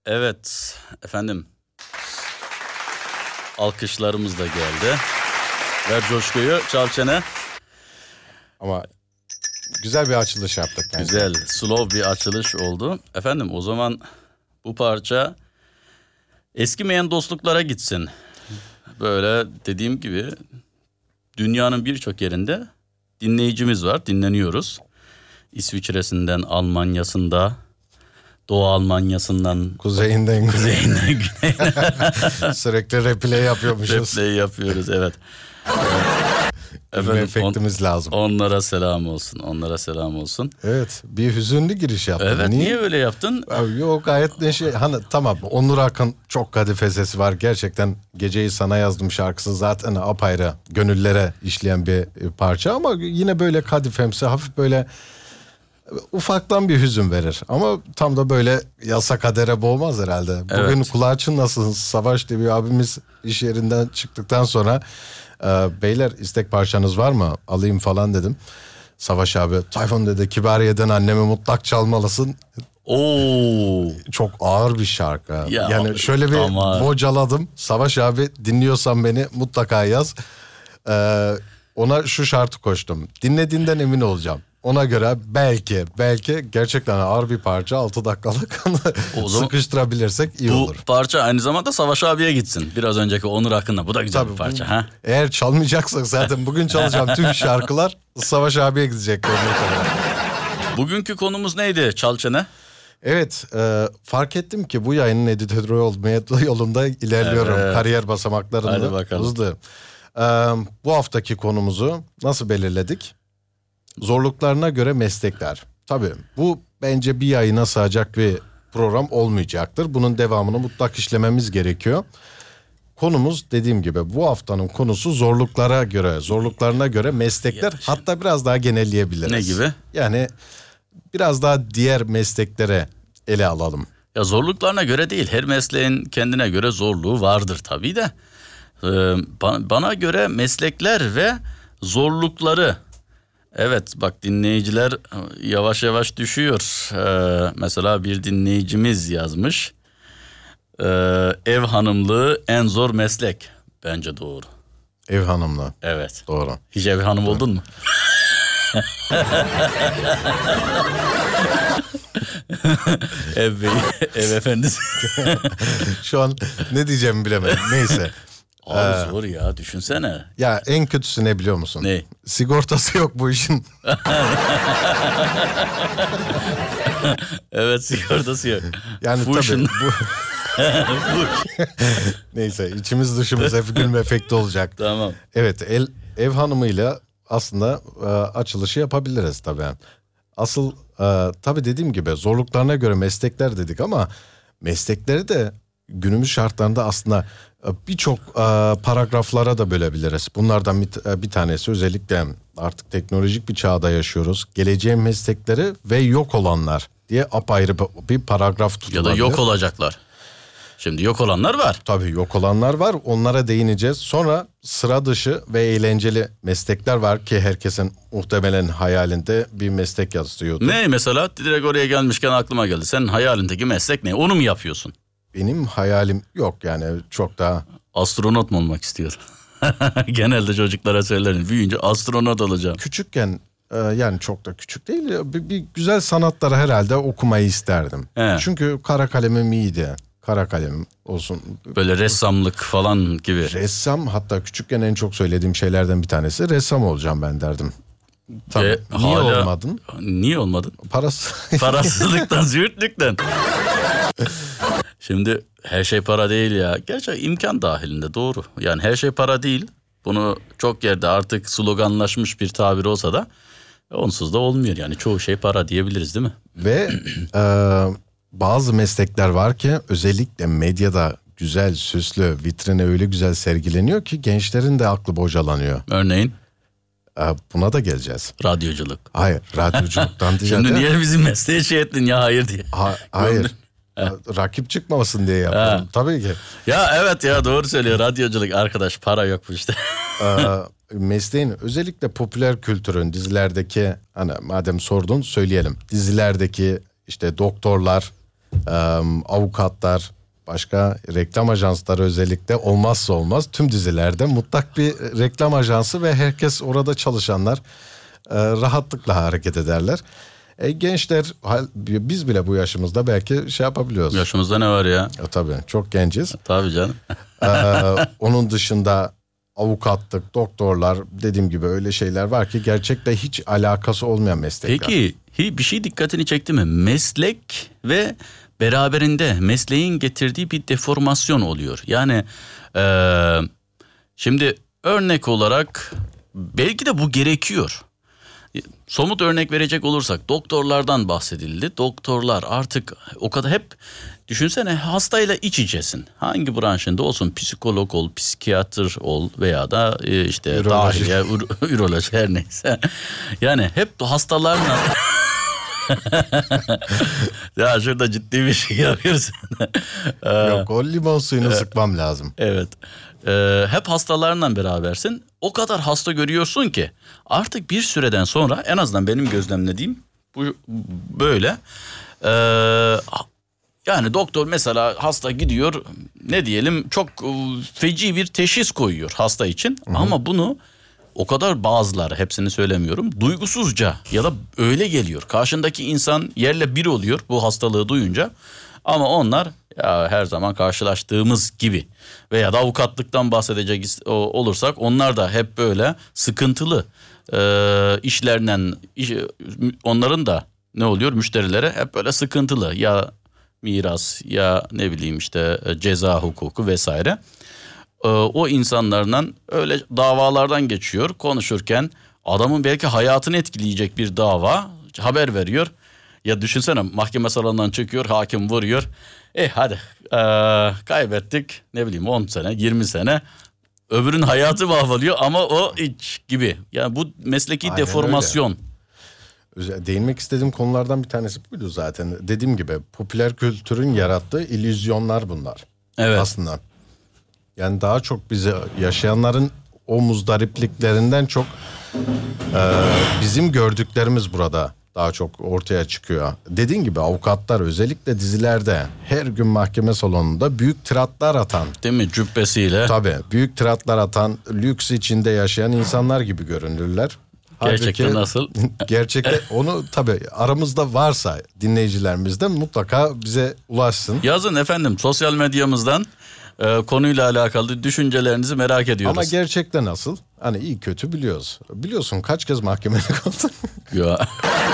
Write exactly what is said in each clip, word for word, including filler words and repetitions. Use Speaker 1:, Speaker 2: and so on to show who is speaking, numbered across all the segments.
Speaker 1: Evet efendim. Alkışlarımız da geldi. Ver coşkuyu, çal çene.
Speaker 2: Ama güzel bir açılış yaptık bence.
Speaker 1: Güzel, slow bir açılış oldu. Efendim o zaman bu parça eskimeyen dostluklara gitsin. Böyle dediğim gibi dünyanın birçok yerinde dinleyicimiz var, dinleniyoruz. İsviçre'sinden, Almanya'sında, Doğu Almanya'sından,
Speaker 2: kuzeyinden,
Speaker 1: kuzeyinden güneyine.
Speaker 2: Sürekli replay yapıyormuşuz.
Speaker 1: Replay yapıyoruz, evet.
Speaker 2: Efendim, efektimiz
Speaker 1: on,
Speaker 2: lazım.
Speaker 1: Onlara selam olsun, onlara selam olsun.
Speaker 2: Evet, bir hüzünlü giriş yaptın.
Speaker 1: Evet,
Speaker 2: niye,
Speaker 1: niye öyle yaptın?
Speaker 2: Abi, yok gayet neşe. Hani tamam, Onur Akın çok kadife sesi var. Gerçekten Geceyi Sana Yazdım şarkısı zaten apayrı gönüllere işleyen bir parça ama yine böyle kadifemsi, hafif böyle ufaktan bir hüzün verir. Ama tam da böyle yasa kadere boğmaz herhalde. Bugün
Speaker 1: Evet.
Speaker 2: kulağı çınlasın, Savaş diye bir abimiz iş yerinden çıktıktan sonra e, beyler istek parçanız var mı? Alayım falan dedim. Savaş abi, Tayfun dedi, Kibariye'den Annemi Mutlak Çalmalısın.
Speaker 1: Oo.
Speaker 2: Çok ağır bir şarkı.
Speaker 1: Ya,
Speaker 2: yani şöyle bir
Speaker 1: ama...
Speaker 2: bocaladım. Savaş abi, dinliyorsan beni mutlaka yaz. Ee, ona şu şartı koştum. Dinlediğinden emin olacağım. Ona göre belki belki gerçekten ağır bir parça, altı dakikalık o zaman sıkıştırabilirsek iyi
Speaker 1: bu
Speaker 2: olur.
Speaker 1: Bu parça aynı zamanda Savaş abiye gitsin. Biraz önceki Onur Akın'la. Bu da güzel
Speaker 2: Tabii,
Speaker 1: bir parça.
Speaker 2: Bu,
Speaker 1: ha?
Speaker 2: Eğer çalmayacaksak zaten bugün çalacağım tüm şarkılar Savaş abiye gidecek.
Speaker 1: Bugünkü konumuz neydi Çalçene?
Speaker 2: Evet, e, fark ettim ki bu yayının editörü olmaya yolunda ilerliyorum.
Speaker 1: Evet.
Speaker 2: Kariyer basamaklarında.
Speaker 1: Hadi bakalım.
Speaker 2: Hızlı. E, bu haftaki konumuzu nasıl belirledik? Zorluklarına göre meslekler. Tabii bu bence bir yayına sığacak bir program olmayacaktır. Bunun devamını mutlak işlememiz gerekiyor. Konumuz dediğim gibi bu haftanın konusu zorluklara göre, zorluklarına göre meslekler.
Speaker 1: Ya,
Speaker 2: hatta biraz daha genelleyebiliriz.
Speaker 1: Ne gibi?
Speaker 2: Yani biraz daha diğer mesleklere ele alalım.
Speaker 1: Ya zorluklarına göre değil, her mesleğin kendine göre zorluğu vardır tabii de. Ee, bana, bana göre meslekler ve zorlukları. Evet bak, dinleyiciler yavaş yavaş düşüyor. Ee, mesela bir dinleyicimiz yazmış. Ee, ev hanımlığı en zor meslek. Bence doğru.
Speaker 2: Ev hanımlığı.
Speaker 1: Evet.
Speaker 2: Doğru.
Speaker 1: Hiç ev hanım
Speaker 2: doğru.
Speaker 1: oldun mu? ev beyi, ev efendisi.
Speaker 2: Şu an ne diyeceğimi bilemedim. Neyse.
Speaker 1: Abi
Speaker 2: Ee,
Speaker 1: zor ya, düşünsene.
Speaker 2: Ya en kötüsü ne biliyor musun?
Speaker 1: Ne?
Speaker 2: Sigortası yok bu işin.
Speaker 1: Evet, sigortası yok.
Speaker 2: Yani
Speaker 1: Fuşun.
Speaker 2: tabii bu... Neyse, içimiz dışımız hep gülme efekti olacak.
Speaker 1: Tamam.
Speaker 2: Evet, el, ev hanımıyla aslında e, açılışı yapabiliriz tabii. Asıl e, tabii dediğim gibi zorluklarına göre meslekler dedik ama meslekleri de günümüz şartlarında aslında e, birçok e, paragraflara da bölebiliriz. Bunlardan bir, e, bir tanesi özellikle artık teknolojik bir çağda yaşıyoruz. Geleceğin meslekleri ve yok olanlar diye apayrı bir paragraf tutulabilir.
Speaker 1: Ya da yok olacaklar. Şimdi yok olanlar var.
Speaker 2: Tabii yok olanlar var. Onlara değineceğiz. Sonra sıra dışı ve eğlenceli meslekler var ki herkesin muhtemelen hayalinde bir meslek yazıyordu.
Speaker 1: Ne mesela? Direkt oraya gelmişken aklıma geldi. Senin hayalindeki meslek ne? Onu mu yapıyorsun?
Speaker 2: Benim hayalim yok yani, çok daha...
Speaker 1: Astronot mu olmak istiyor? Genelde çocuklara söylerim. Büyüyünce astronot olacağım.
Speaker 2: Küçükken e, yani çok da küçük değil, bir, bir güzel sanatları herhalde okumayı isterdim.
Speaker 1: He.
Speaker 2: Çünkü kara kalemim iyiydi. Kara kalemim olsun.
Speaker 1: Böyle ressamlık falan gibi.
Speaker 2: Ressam, hatta küçükken en çok söylediğim şeylerden bir tanesi ressam olacağım ben derdim. Tabii.
Speaker 1: Ve
Speaker 2: Niye
Speaker 1: hala-
Speaker 2: olmadın?
Speaker 1: Niye olmadın?
Speaker 2: Parası.
Speaker 1: Parasızlıktan, züğürtlükten. Şimdi her şey para değil ya. Gerçi imkan dahilinde, doğru. Yani her şey para değil. Bunu çok yerde artık sloganlaşmış bir tabir olsa da onsuz da olmuyor. Yani çoğu şey para diyebiliriz değil mi?
Speaker 2: Ve e, bazı meslekler var ki özellikle medyada güzel, süslü, vitrine öyle güzel sergileniyor ki gençlerin de aklı bocalanıyor.
Speaker 1: Örneğin
Speaker 2: E, buna da geleceğiz.
Speaker 1: radyoculuk.
Speaker 2: Hayır, radyoculuktan diyeceğim.
Speaker 1: Şimdi niye bizim mesleğe şey ettin ya, hayır diye.
Speaker 2: Ha, hayır. Rakip çıkmamasın diye yapıyorum.
Speaker 1: Ha.
Speaker 2: Tabii ki.
Speaker 1: Ya evet ya, doğru söylüyor, radyoculuk arkadaş, para yok bu işte.
Speaker 2: Ee, mesleğin özellikle popüler kültürün dizilerdeki, hani madem sordun söyleyelim, dizilerdeki işte doktorlar, e, avukatlar, başka reklam ajansları özellikle olmazsa olmaz. Tüm dizilerde mutlak bir reklam ajansı ve herkes orada çalışanlar e, rahatlıkla hareket ederler. E, gençler biz bile bu yaşımızda belki şey yapabiliyoruz.
Speaker 1: Yaşımızda ne var ya?
Speaker 2: E, tabii çok genciz.
Speaker 1: Tabii canım.
Speaker 2: e, onun dışında avukatlık, doktorlar dediğim gibi öyle şeyler var ki gerçekte hiç alakası olmayan meslekler.
Speaker 1: Peki bir şey dikkatini çekti mi? Meslek ve beraberinde mesleğin getirdiği bir deformasyon oluyor. Yani ee, şimdi örnek olarak belki de bu gerekiyor. Somut örnek verecek olursak doktorlardan bahsedildi. Doktorlar artık o kadar hep düşünsene hastayla iç içesin. Hangi branşında olsun, psikolog ol, psikiyatr ol veya da işte
Speaker 2: üroloji,
Speaker 1: dahiliye, ür- üroloji her neyse. Yani hep hastalarla ya şurada ciddi bir şey yapıyorsun.
Speaker 2: Yok, o limon suyunu sıkmam lazım.
Speaker 1: Evet. Ee, hep hastalarla berabersin. O kadar hasta görüyorsun ki artık bir süreden sonra, en azından benim gözlemlediğim bu böyle. Ee, yani doktor mesela hasta gidiyor, ne diyelim, çok feci bir teşhis koyuyor hasta için. Hı hı. Ama bunu o kadar bazıları, hepsini söylemiyorum, duygusuzca ya da öyle geliyor. Karşındaki insan yerle bir oluyor bu hastalığı duyunca. Ama onlar ya her zaman karşılaştığımız gibi, veya da avukatlıktan bahsedecek olursak onlar da hep böyle sıkıntılı e, işlerinden, iş, onların da ne oluyor, müşterilere hep böyle sıkıntılı, ya miras ya ne bileyim işte ceza hukuku vesaire. E, o insanlarla öyle davalardan geçiyor, konuşurken adamın belki hayatını etkileyecek bir dava haber veriyor. Ya düşünsene, mahkeme salonundan çıkıyor, hakim vuruyor. E hadi ee, kaybettik, ne bileyim on sene yirmi sene, öbürün hayatı mahvoluyor ama o hiç gibi. Yani bu mesleki Aynen deformasyon.
Speaker 2: Öyle. Değinmek istediğim konulardan bir tanesi buydu zaten. Dediğim gibi popüler kültürün yarattığı illüzyonlar bunlar.
Speaker 1: Evet.
Speaker 2: Aslında. Yani daha çok bizi yaşayanların o muzdaripliklerinden çok e, bizim gördüklerimiz burada daha çok ortaya çıkıyor. Dediğin gibi avukatlar özellikle dizilerde her gün mahkeme salonunda büyük tiratlar atan.
Speaker 1: Değil mi, cübbesiyle?
Speaker 2: Tabii, büyük tiratlar atan, lüks içinde yaşayan insanlar gibi görünürler.
Speaker 1: Gerçekten
Speaker 2: Halbuki,
Speaker 1: nasıl?
Speaker 2: Gerçekten onu tabii aramızda varsa dinleyicilerimizden mutlaka bize ulaşsın.
Speaker 1: Yazın efendim sosyal medyamızdan. Ee, konuyla alakalı düşüncelerinizi merak ediyoruz.
Speaker 2: Ama gerçekten nasıl? Hani iyi kötü biliyoruz. Biliyorsun kaç kez mahkemede kaldın?
Speaker 1: Ya.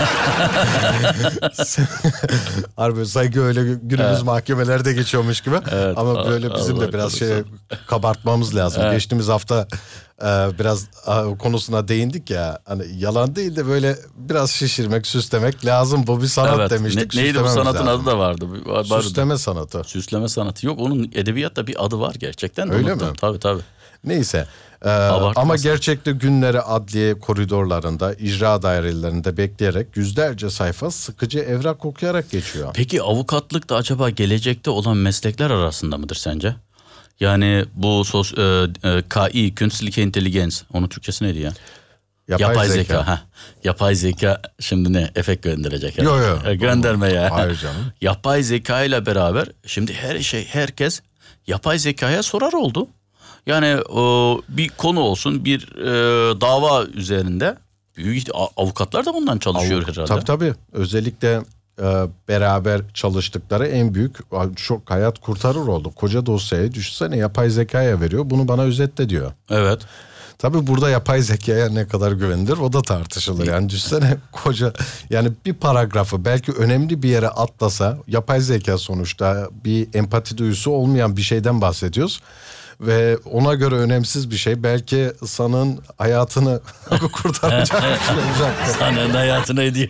Speaker 2: Harbi sanki öyle günümüz evet. mahkemelerde geçiyormuş gibi. Evet, Ama böyle bizim Allah de biraz şey kabartmamız lazım. Evet. Geçtiğimiz hafta e, biraz e, konusuna değindik ya. Hani yalan değil de böyle biraz şişirmek, süslemek lazım. Bu bir sanat evet. demiştik.
Speaker 1: Ne, neydi bu sanatın lazım. Adı da vardı. vardı.
Speaker 2: Süsleme sanatı.
Speaker 1: Süsleme sanatı. Yok, onun edebiyatta bir adı var gerçekten.
Speaker 2: Öyle
Speaker 1: unuttum.
Speaker 2: mi?
Speaker 1: Tabii tabii.
Speaker 2: Neyse. Ee, ama gerçekte günleri adliye koridorlarında, icra dairelerinde bekleyerek yüzlerce sayfa sıkıcı evrak okuyarak geçiyor.
Speaker 1: Peki avukatlık da acaba gelecekte olan meslekler arasında mıdır sence? Yani bu sos, e, e, K I, Künstliche Intelligenz, onun Türkçesi neydi ya?
Speaker 2: Yapay,
Speaker 1: Yapay
Speaker 2: zeka.
Speaker 1: zeka. Ha. Yapay zeka şimdi ne? Efekt gönderecek.
Speaker 2: Yok yok.
Speaker 1: E, gönderme ya.
Speaker 2: Hayır canım.
Speaker 1: Yapay zeka ile beraber şimdi her şey, herkes yapay zekaya sorar oldu. Yani o, bir konu olsun, bir e, dava üzerinde büyük avukatlar da bundan çalışıyor Av, herhalde.
Speaker 2: Tabii tabii. Özellikle e, beraber çalıştıkları en büyük, çok hayat kurtarır oldu. Koca dosyayı düşünsene yapay zekaya veriyor. Bunu bana özetle diyor.
Speaker 1: Evet.
Speaker 2: Tabii burada yapay zekaya ne kadar güvenilir o da tartışılır. Yani düşünsene koca, yani bir paragrafı belki önemli bir yere atlasa, yapay zeka sonuçta bir empati duyusu olmayan bir şeyden bahsediyoruz. Ve ona göre önemsiz bir şey. Belki sanığın hayatını kurtaracak bir şey olacaktı.
Speaker 1: Sanığın hayatını ediyor.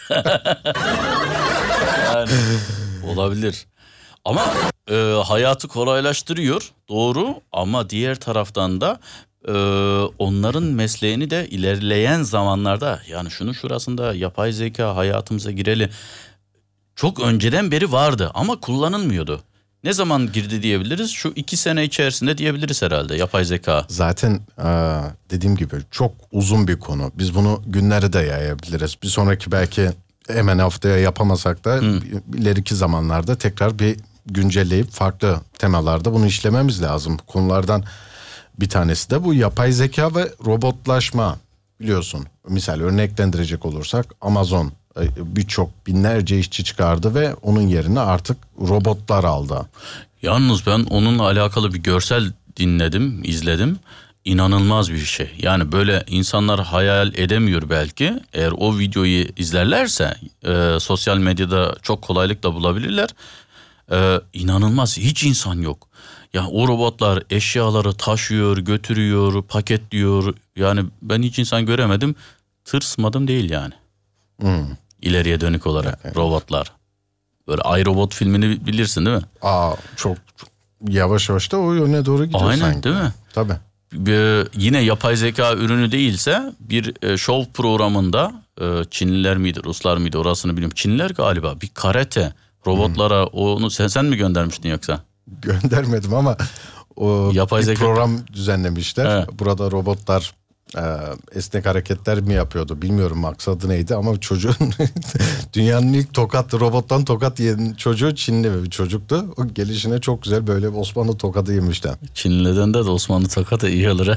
Speaker 1: Yani, olabilir. Ama e, hayatı kolaylaştırıyor. Doğru, ama diğer taraftan da e, onların mesleğini de ilerleyen zamanlarda, yani şunun şurasında yapay zeka hayatımıza gireli çok önceden beri vardı ama kullanılmıyordu. Ne zaman girdi diyebiliriz? Şu iki sene içerisinde diyebiliriz herhalde yapay zeka.
Speaker 2: Zaten dediğim gibi çok uzun bir konu. Biz bunu günleri de yayabiliriz. Bir sonraki belki hemen haftaya yapamasak da
Speaker 1: Hı.
Speaker 2: ileriki zamanlarda tekrar bir güncelleyip farklı temalarda bunu işlememiz lazım. Konulardan bir tanesi de bu yapay zeka ve robotlaşma, biliyorsun. Misal örneklendirecek olursak Amazon birçok binlerce işçi çıkardı ve onun yerine artık robotlar aldı.
Speaker 1: Yalnız ben onunla alakalı bir görsel dinledim, izledim. İnanılmaz bir şey. Yani böyle insanlar hayal edemiyor belki. Eğer o videoyu izlerlerse e, sosyal medyada çok kolaylıkla bulabilirler. E, inanılmaz. Hiç insan yok. Ya o robotlar eşyaları taşıyor, götürüyor, paketliyor. Yani ben hiç insan göremedim. Tırsmadım değil yani.
Speaker 2: Hmm.
Speaker 1: İleriye dönük olarak evet. Robotlar. Böyle iRobot filmini bilirsin değil mi?
Speaker 2: Aa, çok, çok yavaş yavaş da o yöne doğru gidiyor.
Speaker 1: Aynen,
Speaker 2: sanki.
Speaker 1: değil mi?
Speaker 2: Tabii.
Speaker 1: Bir, yine yapay zeka ürünü değilse bir e, show programında e, Çinliler miydi, Ruslar mıydı orasını bilmiyorum. Çinliler galiba bir karate robotlara hmm. onu sen, sen mi göndermiştin yoksa?
Speaker 2: Göndermedim ama o
Speaker 1: yapay
Speaker 2: bir
Speaker 1: zeka
Speaker 2: program düzenlemişler. Evet. Burada robotlar e, esnek hareketler mi yapıyordu bilmiyorum maksadı neydi ama çocuğun dünyanın ilk tokat robottan tokat yiyen çocuğu Çinli bir çocuktu. O gelişine çok güzel böyle Osmanlı tokadı yemişler.
Speaker 1: Çinli'den de, de Osmanlı tokadı iyi olur ha.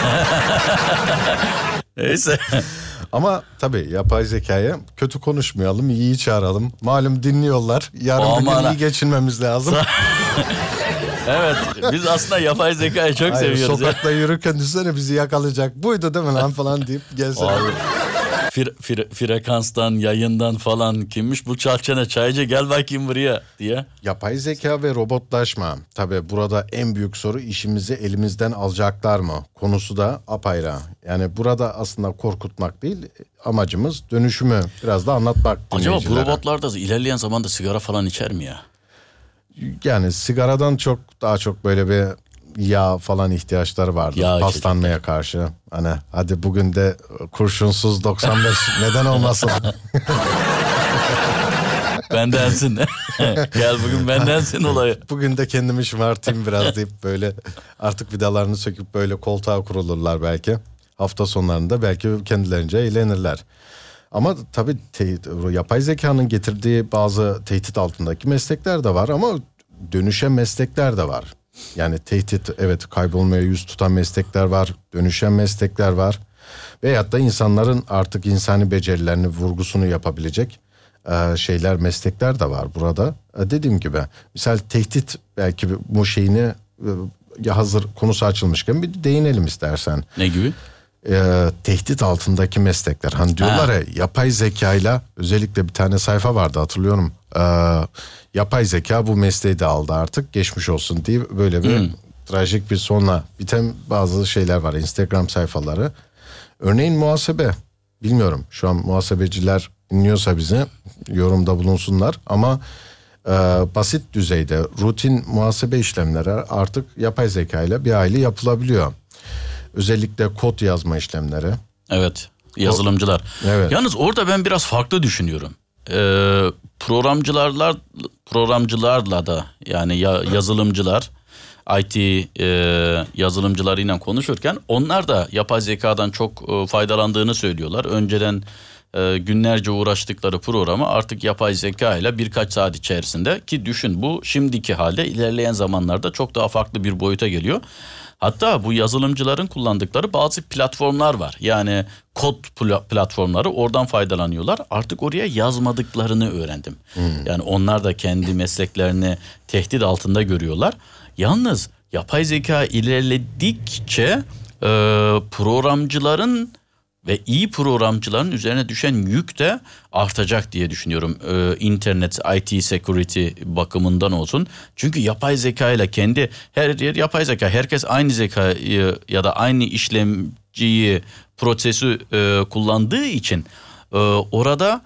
Speaker 1: Neyse.
Speaker 2: Ama tabii yapay zekaya kötü konuşmayalım, iyiyi çağıralım. Malum dinliyorlar. Yarın Aman bugün iyi geçinmemiz lazım.
Speaker 1: Evet, biz aslında yapay zekayı çok
Speaker 2: Hayır,
Speaker 1: seviyoruz.
Speaker 2: Sokakta ya. Yürürken düşünsene bizi yakalayacak. Buydu değil mi lan falan deyip gelse.
Speaker 1: Abi, fir, fir, frekanstan, yayından falan kimmiş bu çalçana çaycı gel bakayım buraya diye.
Speaker 2: Yapay zeka ve robotlaşma. Tabii burada en büyük soru işimizi elimizden alacaklar mı? Konusu da apayrı. Yani burada aslında korkutmak değil, amacımız dönüşümü biraz da anlatmak.
Speaker 1: Acaba bu robotlar da ilerleyen zamanda sigara falan içer mi ya?
Speaker 2: Yani sigaradan çok daha çok böyle bir yağ falan ihtiyaçları vardı. Yağ paslanmaya içecek. Karşı. Hani hadi bugün de kurşunsuz doksan beş neden olmasın?
Speaker 1: Bendensin. Gel bugün bendensin olayı.
Speaker 2: Bugün de kendimi şımartayım biraz deyip böyle artık vidalarını söküp böyle koltuğa kurulurlar belki. Hafta sonlarında belki kendilerince eğlenirler. Ama tabii te- yapay zekanın getirdiği bazı tehdit altındaki meslekler de var ama dönüşen meslekler de var. Yani tehdit, evet, kaybolmaya yüz tutan meslekler var, dönüşen meslekler var. Veyahut da insanların artık insani becerilerini, vurgusunu yapabilecek e, şeyler, meslekler de var burada. E, dediğim gibi misal tehdit belki bu şeyini e, hazır konusu açılmışken bir değinelim istersen.
Speaker 1: Ne gibi?
Speaker 2: E, tehdit altındaki meslekler. Hani diyorlar ha. ya yapay zekayla, özellikle bir tane sayfa vardı hatırlıyorum. E, yapay zeka bu mesleği de aldı artık, geçmiş olsun diye böyle bir hmm. trajik bir sonla biten bazı şeyler var, Instagram sayfaları. Örneğin muhasebe. Bilmiyorum şu an muhasebeciler dinliyorsa bizi yorumda bulunsunlar ama e, basit düzeyde rutin muhasebe işlemleri artık yapay zekayla bir aile yapılabiliyor. Özellikle kod yazma işlemleri.
Speaker 1: Evet, yazılımcılar. Evet. Yalnız orada ben biraz farklı düşünüyorum. Ee, programcılarla programcılarla da yani ya, yazılımcılar, I T e, yazılımcılarıyla konuşurken onlar da yapay zekadan çok e, faydalandığını söylüyorlar. Önceden e, günlerce uğraştıkları programı artık yapay zeka ile birkaç saat içerisinde, ki düşün bu şimdiki halde ilerleyen zamanlarda çok daha farklı bir boyuta geliyor. Hatta bu yazılımcıların kullandıkları bazı platformlar var. Yani kod platformları, oradan faydalanıyorlar. Artık oraya yazmadıklarını öğrendim. Hmm. Yani onlar da kendi mesleklerini tehdit altında görüyorlar. Yalnız yapay zeka ilerledikçe e, programcıların ve iyi programcıların üzerine düşen yük de artacak diye düşünüyorum. Ee, internet, I T security bakımından olsun. Çünkü yapay zeka ile kendi her yer yapay zeka. Herkes aynı zekayı ya da aynı işlemciyi, prosesi e, kullandığı için e, orada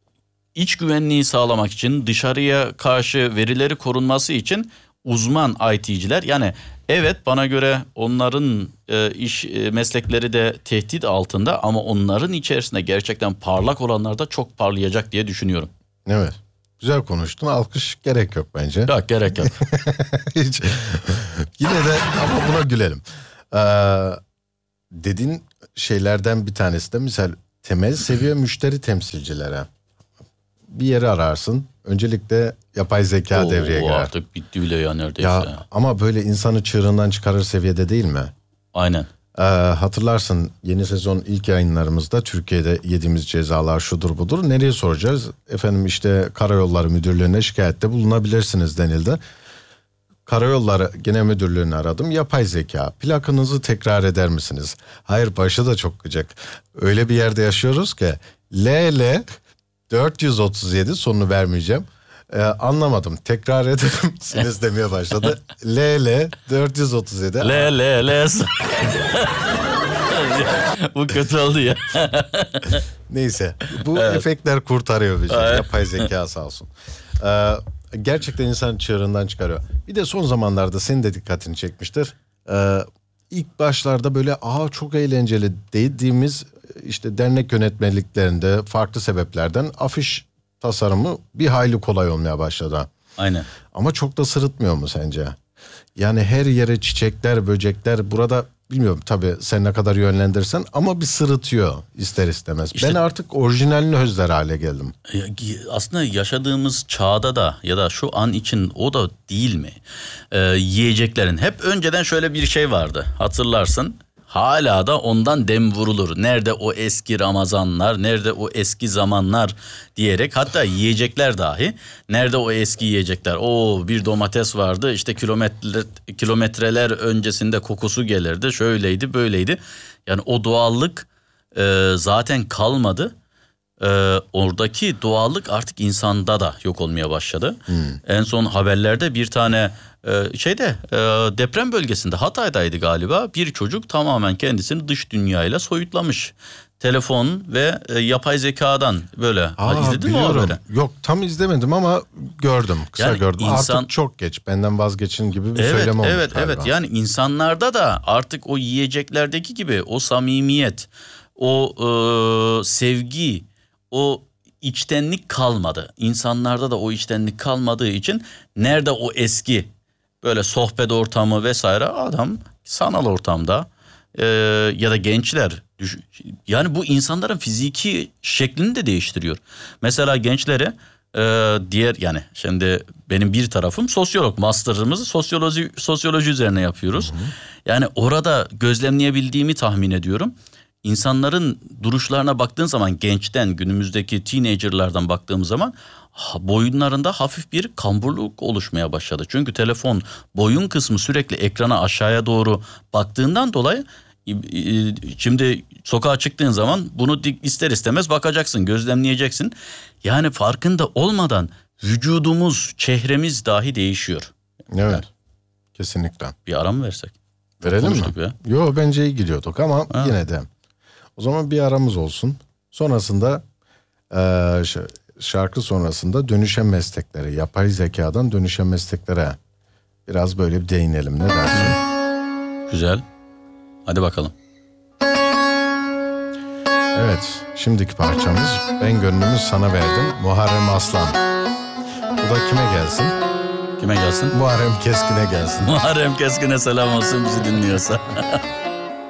Speaker 1: iç güvenliği sağlamak için, dışarıya karşı verileri korunması için uzman I T'ciler, yani evet bana göre onların e, iş e, meslekleri de tehdit altında ama onların içerisinde gerçekten parlak olanlar da çok parlayacak diye düşünüyorum.
Speaker 2: Evet. Güzel konuştun. Alkış gerek yok bence.
Speaker 1: Yok, gerek yok.
Speaker 2: Hiç. Yine de ama buna gülelim. Ee, dediğin şeylerden bir tanesi de misal temel seviye müşteri temsilcilere. bir yeri ararsın. Öncelikle yapay zeka
Speaker 1: Oo,
Speaker 2: devreye girer.
Speaker 1: Artık bitti bile ya neredeyse.
Speaker 2: Ya ama böyle insanı çığırından çıkarır seviyede değil mi?
Speaker 1: Aynen.
Speaker 2: Ee, hatırlarsın yeni sezon ilk yayınlarımızda Türkiye'de yediğimiz cezalar şudur budur. Nereye soracağız? Efendim işte Karayolları Müdürlüğü'ne şikayette bulunabilirsiniz denildi. Karayolları Genel Müdürlüğü'nü aradım. Yapay zeka. Plakanızı tekrar eder misiniz? Hayır, başı da çok gıcık. Öyle bir yerde yaşıyoruz ki L L dört yüz otuz yedi, sonunu vermeyeceğim. Ee, anlamadım. Tekrar eder misiniz demeye başladı. L L dört yüz otuz yedi.
Speaker 1: Le le le. Bu kötü oldu ya.
Speaker 2: Neyse. Bu efektler kurtarıyor bizi.
Speaker 1: Evet.
Speaker 2: Yapay zeka sağ olsun. Ee, gerçekten insan çığırından çıkarıyor. Bir de son zamanlarda senin de dikkatini çekmiştir. Ee, ilk başlarda böyle aa çok eğlenceli dediğimiz işte dernek yönetmeliklerinde farklı sebeplerden afiş tasarımı bir hayli kolay olmaya başladı.
Speaker 1: Aynen.
Speaker 2: Ama çok da sırıtmıyor mu sence? Yani her yere çiçekler, böcekler, burada bilmiyorum tabii sen ne kadar yönlendirsen ama bir sırıtıyor ister istemez.
Speaker 1: İşte-
Speaker 2: ben artık orijinalini özler hale geldim.
Speaker 1: Ya, aslında yaşadığımız çağda da ya da şu an için o da değil mi? Ee, yiyeceklerin hep önceden şöyle bir şey vardı, hatırlarsın. Hala da ondan dem vurulur. Nerede o eski Ramazanlar, nerede o eski zamanlar diyerek, hatta yiyecekler dahi. Nerede o eski yiyecekler? Oo, bir domates vardı işte kilometre kilometreler öncesinde kokusu gelirdi. Şöyleydi, böyleydi. Yani o doğallık e, zaten kalmadı. Ee, oradaki doğallık artık insanda da yok olmaya başladı. En son haberlerde bir tane e, şeyde e, deprem bölgesinde, Hatay'daydı galiba, bir çocuk tamamen kendisini dış dünyayla soyutlamış. Telefon ve e, yapay zekadan böyle. Ha,
Speaker 2: Aa,
Speaker 1: izledin mi o
Speaker 2: biliyorum.
Speaker 1: haberi?
Speaker 2: Yok, tam izlemedim ama gördüm. Kısa
Speaker 1: Yani
Speaker 2: gördüm.
Speaker 1: insan-
Speaker 2: Artık çok geç. Benden vazgeçin gibi bir
Speaker 1: Evet,
Speaker 2: söylem olmuş
Speaker 1: evet,
Speaker 2: galiba.
Speaker 1: evet. Yani insanlarda da artık o yiyeceklerdeki gibi o samimiyet, o e, sevgi, o içtenlik kalmadı. İnsanlarda da o içtenlik kalmadığı için nerede o eski böyle sohbet ortamı vesaire, adam sanal ortamda e, ya da gençler düş- yani bu insanların fiziki şeklini de değiştiriyor. Mesela gençlere e, diğer, yani şimdi benim bir tarafım sosyolog, master'ımızı sosyoloji sosyoloji üzerine yapıyoruz. Yani orada gözlemleyebildiğimi tahmin ediyorum. İnsanların duruşlarına baktığın zaman, gençten günümüzdeki teenagerlardan baktığımız zaman ha, boyunlarında hafif bir kamburluk oluşmaya başladı. Çünkü telefon boyun kısmı sürekli ekrana aşağıya doğru baktığından dolayı e, e, şimdi sokağa çıktığın zaman bunu dik- ister istemez bakacaksın, gözlemleyeceksin. Yani farkında olmadan vücudumuz, çehremiz dahi değişiyor.
Speaker 2: Evet. Kesinlikle.
Speaker 1: Bir ara mı versek?
Speaker 2: Verelim mi?
Speaker 1: konuştuk ya.
Speaker 2: Yo, bence iyi gidiyorduk ama
Speaker 1: Ha.
Speaker 2: yine de. O zaman bir aramız olsun. Sonrasında eee, ş- şarkı sonrasında dönüşen mesleklere, yapay zekadan dönüşen mesleklere biraz böyle bir değinelim. Ne dersin?
Speaker 1: Güzel. Hadi bakalım.
Speaker 2: Evet, şimdiki parçamız Ben Gönlümü Sana Verdim, Muharrem Aslan. Bu da kime gelsin?
Speaker 1: Kime gelsin?
Speaker 2: Muharrem Keskin'e gelsin.
Speaker 1: Muharrem Keskin'e selam olsun bizi dinliyorsa.